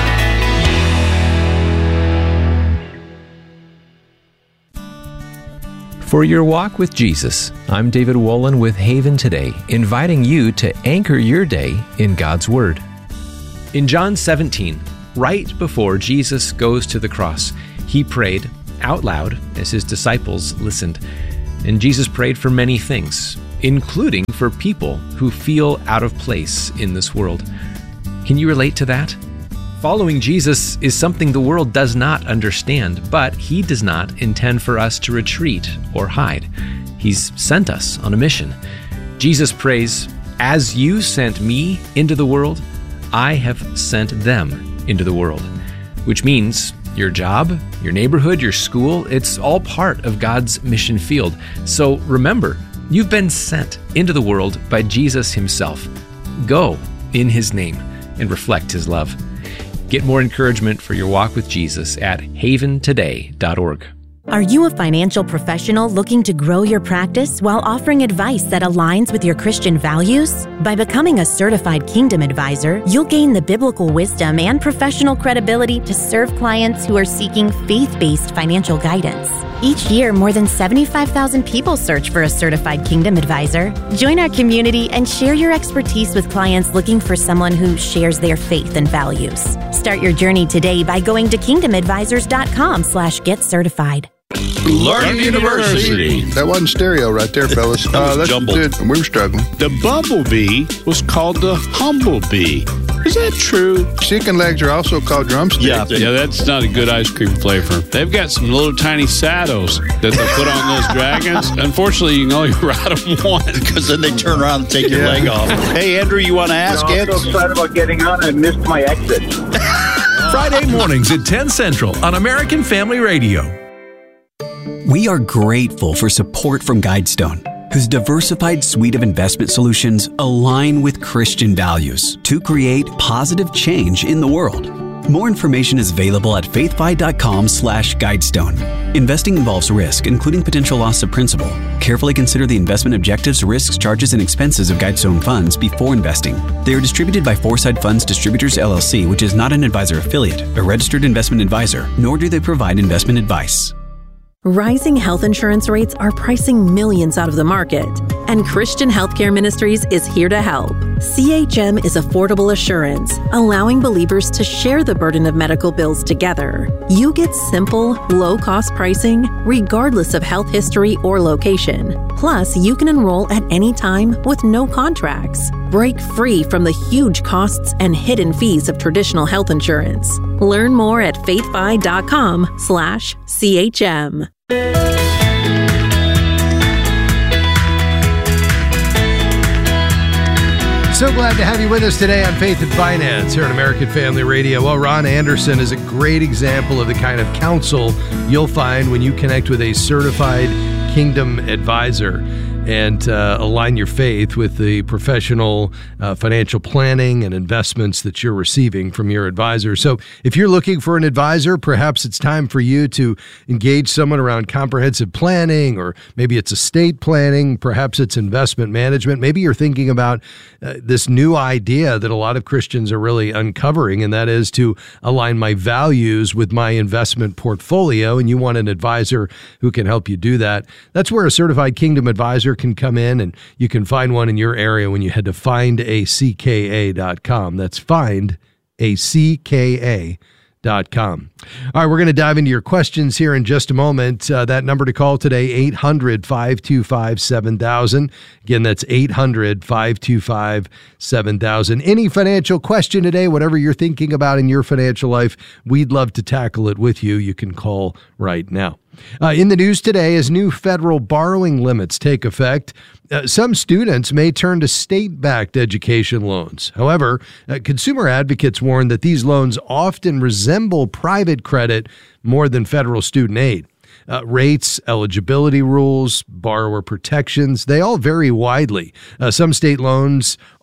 For your walk with Jesus, I'm David Wolin with Haven Today, inviting you to anchor your day in God's Word. In John seventeen, right before Jesus goes to the cross, he prayed out loud as his disciples listened. And Jesus prayed for many things, including for people who feel out of place in this world. Can you relate to that? Following Jesus is something the world does not understand, but he does not intend for us to retreat or hide. He's sent us on a mission. Jesus prays, "As you sent me into the world, I have sent them into the world," which means your job, your neighborhood, your school, it's all part of God's mission field. So remember, you've been sent into the world by Jesus himself. Go in his name and reflect his love. Get more encouragement for your walk with Jesus at haven today dot org. Are you a financial professional looking to grow your practice while offering advice that aligns with your Christian values? By becoming a certified Kingdom Advisor, you'll gain the biblical wisdom and professional credibility to serve clients who are seeking faith-based financial guidance. Each year, more than seventy-five thousand people search for a certified Kingdom Advisor. Join our community and share your expertise with clients looking for someone who shares their faith and values. Start your journey today by going to kingdom advisors dot com slash get certified. Learning University. That wasn't stereo right there, fellas. That was uh, that's jumbled. Good. We were struggling. The bumblebee was called the humblebee. Is that true? Chicken legs are also called drumsticks. Yeah, yeah, that's not a good ice cream flavor. They've got some little tiny saddles that they put on those dragons. Unfortunately, you can only ride them once. Because then they turn around and take your Yeah. leg off. Hey, Andrew, you want to ask I'm it? so excited about getting on. I missed my exit. Friday mornings at ten Central on American Family Radio. We are grateful for support from Guidestone, whose diversified suite of investment solutions align with Christian values to create positive change in the world. More information is available at faithfi.com slash guidestone. Investing involves risk, including potential loss of principal. Carefully consider the investment objectives, risks, charges, and expenses of Guidestone funds before investing. They are distributed by Foresight Funds Distributors, L L C, which is not an advisor affiliate, a registered investment advisor, nor do they provide investment advice. Rising health insurance rates are pricing millions out of the market, and Christian Healthcare Ministries is here to help. C H M is affordable assurance, allowing believers to share the burden of medical bills together. You get simple, low-cost pricing, regardless of health history or location. Plus, you can enroll at any time with no contracts. Break free from the huge costs and hidden fees of traditional health insurance. Learn more at faithfi.com slash CHM. So glad to have you with us today on Faith and Finance here on American Family Radio. Well, Ron Anderson is a great example of the kind of counsel you'll find when you connect with a certified Kingdom Advisor and uh, align your faith with the professional uh, financial planning and investments that you're receiving from your advisor. So if you're looking for an advisor, perhaps it's time for you to engage someone around comprehensive planning, or maybe it's estate planning, perhaps it's investment management. Maybe you're thinking about uh, this new idea that a lot of Christians are really uncovering, and that is to align my values with my investment portfolio, and you want an advisor who can help you do that. That's where a certified Kingdom Advisor can come in, and you can find one in your area when you head to find a c k a dot com. That's find a c k a dot com. All right, we're going to dive into your questions here in just a moment. Uh, that number to call today, eight hundred, five two five, seven thousand. Again, that's eight hundred, five two five, seven thousand. Any financial question today, whatever you're thinking about in your financial life, we'd love to tackle it with you. You can call right now. Uh, in the news today, as new federal borrowing limits take effect, uh, some students may turn to state-backed education loans. However, uh, consumer advocates warn that these loans often resemble private credit more than federal student aid. Uh, rates, eligibility rules, borrower protections, they all vary widely. Uh, some state loans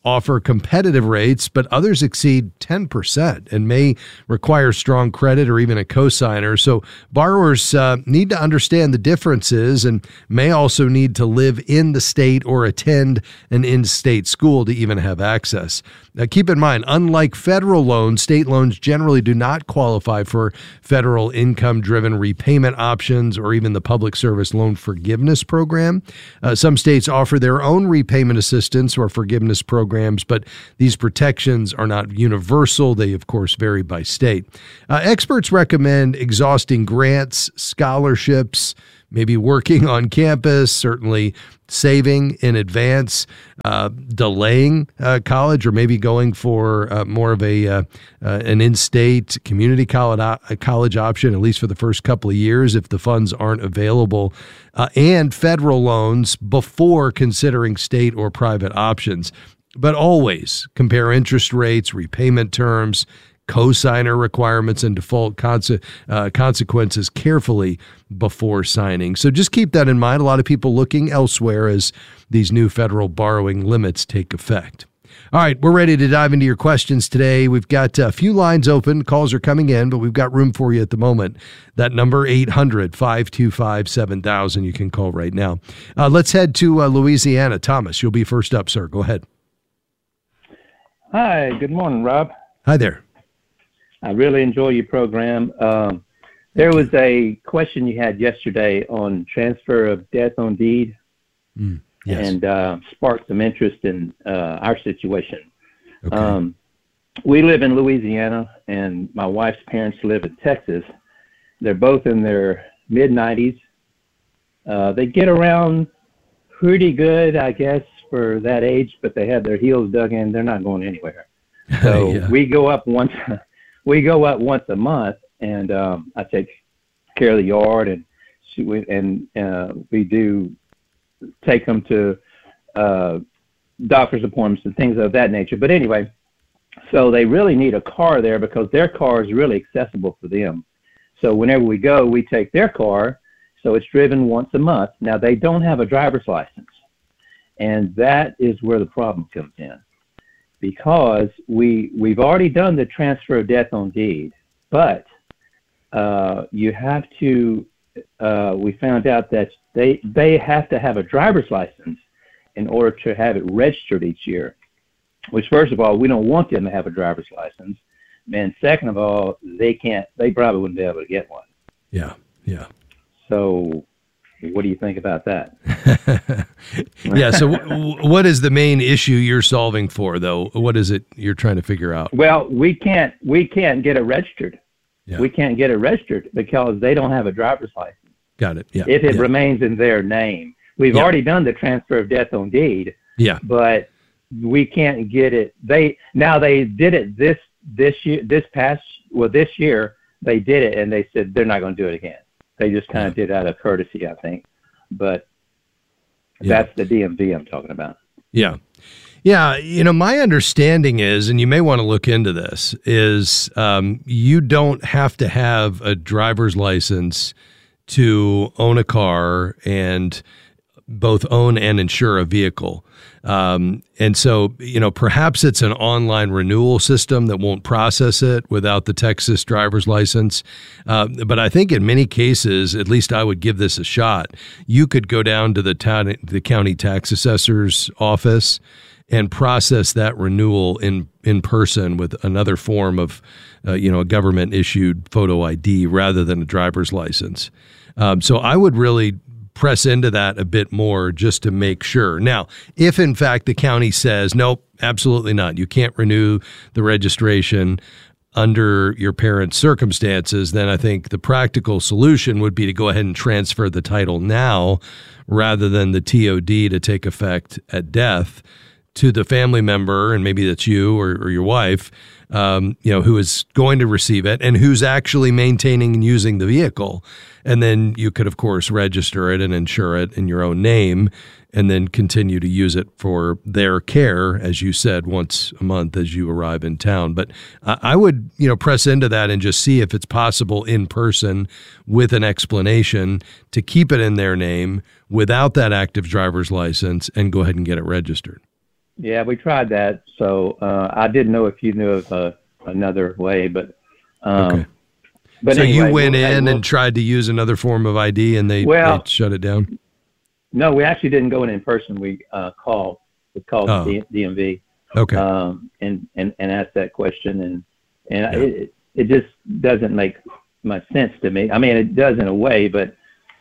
offer competitive rates, but others exceed ten percent and may require strong credit or even a cosigner. So borrowers uh, need to understand the differences and may also need to live in the state or attend an in-state school to even have access. Now, keep in mind, unlike federal loans, state loans generally do not qualify for federal income-driven repayment options or even the Public Service Loan Forgiveness Program. Uh, some states offer their own repayment assistance or forgiveness programs, but these protections are not universal. They, of course, vary by state. Uh, experts recommend exhausting grants, scholarships, maybe working on campus, certainly saving in advance, uh, delaying uh, college, or maybe going for uh, more of a uh, uh, an in-state community college, uh, college option, at least for the first couple of years if the funds aren't available, uh, and federal loans before considering state or private options. But always compare interest rates, repayment terms, cosigner requirements, and default conse- uh, consequences carefully before signing. So just keep that in mind. A lot of people looking elsewhere as these new federal borrowing limits take effect. All right, we're ready to dive into your questions today. We've got a few lines open. Calls are coming in, but we've got room for you at the moment. That number, eight hundred, five two five, seven thousand. You can call right now. Uh, let's head to uh, Louisiana. Thomas, you'll be first up, sir. Go ahead. Hi, good morning, Rob. Hi there. I really enjoy your program. Um, there was a question you had yesterday on transfer of death on deed, mm, yes. and uh, sparked some interest in uh, our situation. Okay. Um, we live in Louisiana, and my wife's parents live in Texas. They're both in their mid nineties. Uh, they get around pretty good, I guess, for that age, but they have their heels dug in. They're not going anywhere. So yeah. we go up once. We go up once a month, and um, I take care of the yard, and she, and uh, we do take them to uh, doctor's appointments and things of that nature. But anyway, so they really need a car there because their car is really accessible for them. So whenever we go, we take their car, so it's driven once a month. Now, they don't have a driver's license, and that is where the problem comes in. Because we, we've already done the transfer of death on deed, but uh, you have to, uh, we found out that they, they have to have a driver's license in order to have it registered each year, which first of all, we don't want them to have a driver's license. And second of all, they can't, they probably wouldn't be able to get one. Yeah, yeah. So what do you think about that? yeah. So w- what is the main issue you're solving for, though? What is it you're trying to figure out? Well, we can't, we can't get it registered. Yeah. We can't get it registered because they don't have a driver's license. Got it. Yeah. If it yeah. remains in their name. We've yeah. already done the transfer of death on deed. Yeah. But we can't get it. They, now they did it this, this year, this past, well, this year they did it and they said they're not going to do it again. They just kind of yeah. did out of courtesy, I think. But yeah. that's the D M V I'm talking about. Yeah. Yeah. You know, my understanding is, and you may want to look into this, is um, you don't have to have a driver's license to own a car and both own and insure a vehicle. Um, and so, you know, perhaps it's an online renewal system that won't process it without the Texas driver's license. Uh, but I think in many cases, at least I would give this a shot. You could go down to the town, the county tax assessor's office and process that renewal in, in person with another form of, uh, you know, a government issued photo I D rather than a driver's license. Um, so I would really press into that a bit more just to make sure. Now, if in fact the county says, nope, absolutely not, you can't renew the registration under your parents' circumstances, then I think the practical solution would be to go ahead and transfer the title now rather than the T O D to take effect at death to the family member, and maybe that's you or, or your wife, um, you know, who is going to receive it and who's actually maintaining and using the vehicle. And then you could, of course, register it and insure it in your own name and then continue to use it for their care, as you said, once a month as you arrive in town. But I would, you know, press into that and just see if it's possible in person with an explanation to keep it in their name without that active driver's license and go ahead and get it registered. Yeah, we tried that. So uh, I didn't know if you knew of uh, another way, but um, okay. But so anyway, you went we'll, in we'll, and tried to use another form of I D, and they, well, they shut it down? No, we actually didn't go in in person. We uh, called. We called oh. the D M V. Okay. Um, and, and, and asked that question, and and yeah. it it just doesn't make much sense to me. I mean, it does in a way, but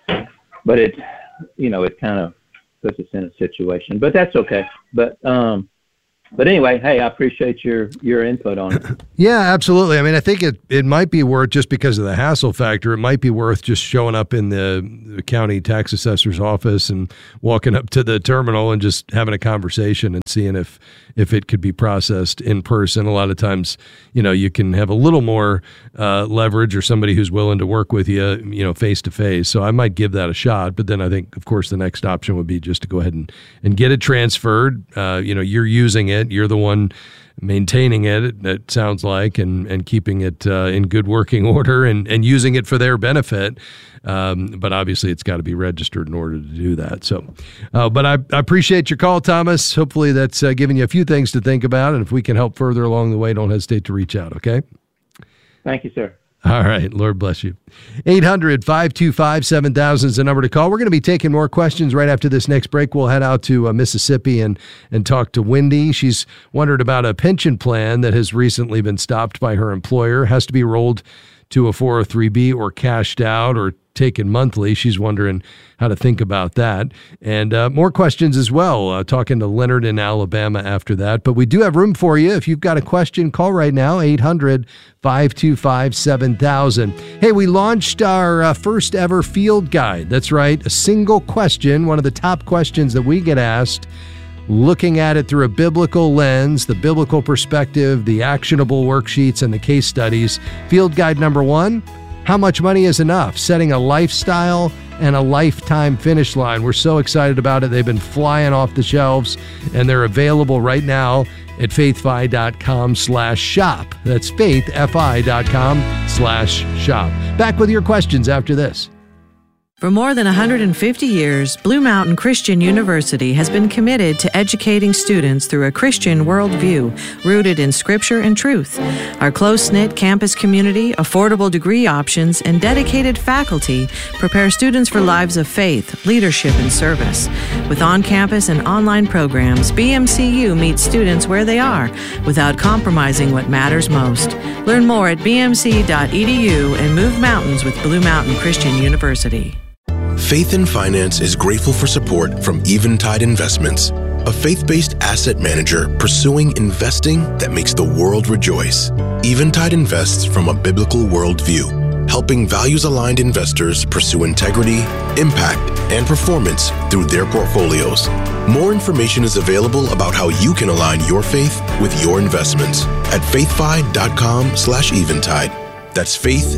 but it, you know, it kind of puts us in a situation. But that's okay. But um, but anyway, hey, I appreciate your your input on it. Yeah, absolutely. I mean, I think it, it might be worth, just because of the hassle factor, it might be worth just showing up in the, the county tax assessor's office and walking up to the terminal and just having a conversation and seeing if, if it could be processed in person. A lot of times, you know, you can have a little more uh, leverage, or somebody who's willing to work with you, you know, face to face. So I might give that a shot. But then I think, of course, the next option would be just to go ahead and, and get it transferred. Uh, you know, you're using it. You're the one maintaining it, it sounds like, and, and keeping it uh, in good working order and, and using it for their benefit. Um, but obviously it's got to be registered in order to do that. So, uh, but I, I appreciate your call, Thomas. Hopefully that's uh, giving you a few things to think about. And if we can help further along the way, don't hesitate to reach out. Okay. Thank you, sir. All right. Lord bless you. eight hundred, five two five, seven thousand is the number to call. We're going to be taking more questions right after this next break. We'll head out to uh, Mississippi and, and talk to Wendy. She's wondered about a pension plan that has recently been stopped by her employer. Has to be rolled to a four oh three B or cashed out or taken monthly. She's wondering how to think about that. And uh, more questions as well, uh, talking to Leonard in Alabama after that. But we do have room for you. If you've got a question, call right now, eight hundred, five two five, seven thousand. Hey, we launched our uh, first ever field guide. That's right, a single question, one of the top questions that we get asked, looking at it through a biblical lens, the biblical perspective, the actionable worksheets, and the case studies. Field guide number one, how much money is enough? Setting a lifestyle and a lifetime finish line. We're so excited about it. They've been flying off the shelves, and they're available right now at faithfi.com slash shop. That's faithfi.com slash shop. Back with your questions after this. For more than one hundred fifty years, Blue Mountain Christian University has been committed to educating students through a Christian worldview rooted in Scripture and truth. Our close-knit campus community, affordable degree options, and dedicated faculty prepare students for lives of faith, leadership, and service. With on-campus and online programs, B M C U meets students where they are without compromising what matters most. Learn more at b m c dot e d u and move mountains with Blue Mountain Christian University. Faith in Finance is grateful for support from Eventide Investments, a faith-based asset manager pursuing investing that makes the world rejoice. Eventide invests from a biblical worldview, helping values-aligned investors pursue integrity, impact, and performance through their portfolios. More information is available about how you can align your faith with your investments at faithfi.com slash eventide. That's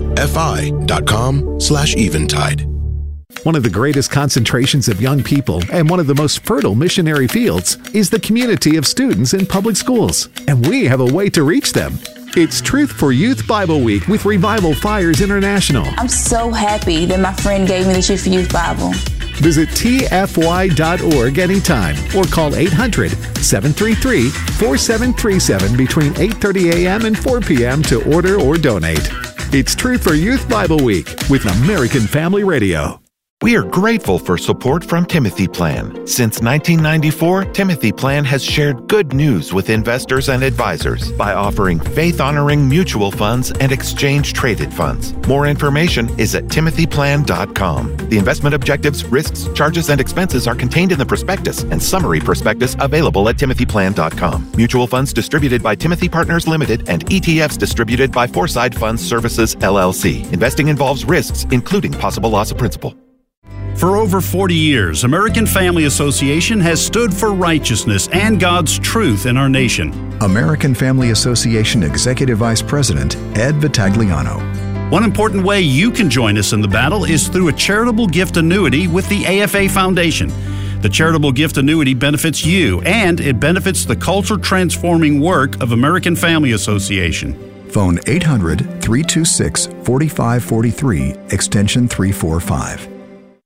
faithfi.com slash eventide. One of the greatest concentrations of young people and one of the most fertile missionary fields is the community of students in public schools, and we have a way to reach them. It's Truth for Youth Bible Week with Revival Fires International. I'm so happy that my friend gave me the Truth for Youth Bible. Visit T F Y dot org anytime or call eight hundred, seven three three, four seven three seven between eight thirty a.m. and four p.m. to order or donate. It's Truth for Youth Bible Week with American Family Radio. We are grateful for support from Timothy Plan. Since nineteen ninety-four, Timothy Plan has shared good news with investors and advisors by offering faith-honoring mutual funds and exchange-traded funds. More information is at timothy plan dot com. The investment objectives, risks, charges, and expenses are contained in the prospectus and summary prospectus available at timothy plan dot com. Mutual funds distributed by Timothy Partners Limited and E T Fs distributed by Foreside Funds Services, L L C. Investing involves risks, including possible loss of principal. For over forty years, American Family Association has stood for righteousness and God's truth in our nation. American Family Association Executive Vice President Ed Vitagliano. One important way you can join us in the battle is through a charitable gift annuity with the A F A Foundation. The charitable gift annuity benefits you, and it benefits the culture-transforming work of American Family Association. Phone eight hundred, three two six, four five four three, extension three four five.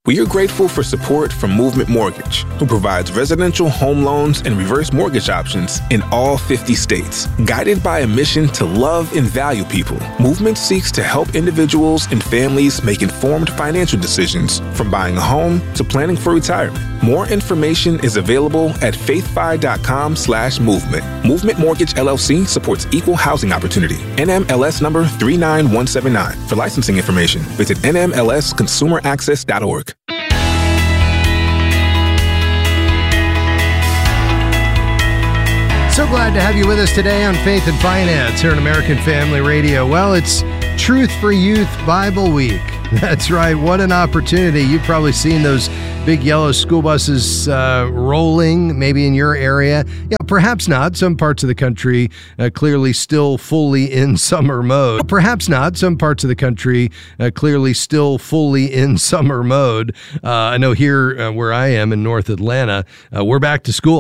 We are grateful for support from Movement Mortgage, who provides residential home loans and reverse mortgage options in all fifty states. Guided by a mission to love and value people, Movement seeks to help individuals and families make informed financial decisions, from buying a home to planning for retirement. More information is available at faithfi.com slash movement. Movement Mortgage L L C supports equal housing opportunity. N M L S number three nine one seven nine. For licensing information, visit N M L S consumer access dot org. So glad to have you with us today on Faith and Finance here on American Family Radio. Well, it's Truth for Youth Bible Week. That's right. What an opportunity. You've probably seen those big yellow school buses uh, rolling, maybe in your area. Yeah, perhaps not. Some parts of the country uh, clearly still fully in summer mode. Perhaps not. Some parts of the country uh, clearly still fully in summer mode. Uh, I know here uh, where I am in North Atlanta, uh, we're back to school.